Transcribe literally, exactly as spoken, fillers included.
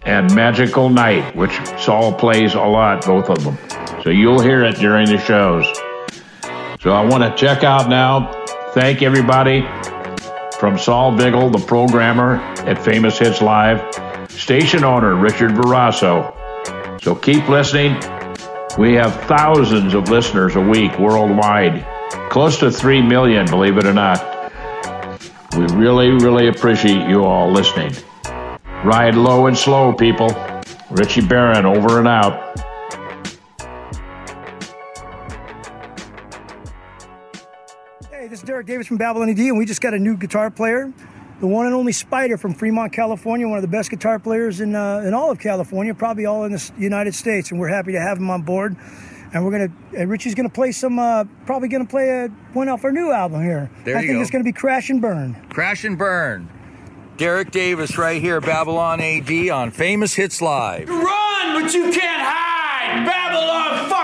and Magical Night, which Saul plays a lot, both of them. So you'll hear it during the shows. So I want to check out now. Thank everybody from Saul Biggle, the programmer at Famous Hits Live, station owner Richard Barrasso. So keep listening. We have thousands of listeners a week worldwide, close to three million, believe it or not. We really, really appreciate you all listening. Ride low and slow, people. Richie Barron, over and out. Hey, this is Derek Davis from Babylon A D, and we just got a new guitar player, the one and only Spider from Fremont, California, one of the best guitar players in uh, in all of California, probably all in the United States, and we're happy to have him on board. And we're gonna, and Richie's gonna play some, uh, probably gonna play a, one off our new album here. There I you think go. it's gonna be Crash and Burn. Crash and Burn. Derek Davis right here, Babylon A D on Famous Hits Live. Run, but you can't hide. Babylon